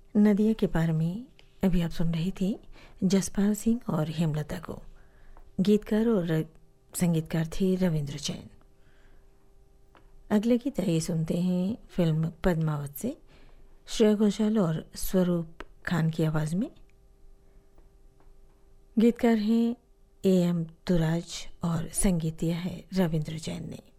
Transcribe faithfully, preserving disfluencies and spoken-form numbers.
नदिया के पार में अभी आप सुन रही थी जसपाल सिंह और हेमलता को। गीतकार और संगीतकार थे रविंद्र जैन। अगले गीत आइए सुनते हैं फिल्म पद्मावत से, श्रेया घोषाल और स्वरूप खान की आवाज़ में। गीतकार हैं ए एम तुराज और संगीत दिया है रविंद्र जैन ने।